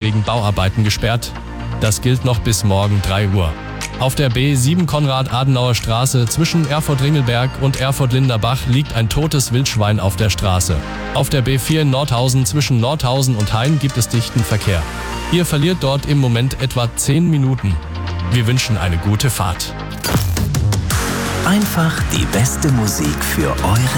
wegen Bauarbeiten gesperrt. Das gilt noch bis morgen 3 Uhr. Auf der B7 Konrad-Adenauer-Straße zwischen Erfurt-Ringelberg und Erfurt-Linderbach liegt ein totes Wildschwein auf der Straße. Auf der B4 in Nordhausen zwischen Nordhausen und Hain gibt es dichten Verkehr. Ihr verliert dort im Moment etwa 10 Minuten. Wir wünschen eine gute Fahrt. Einfach die beste Musik für eure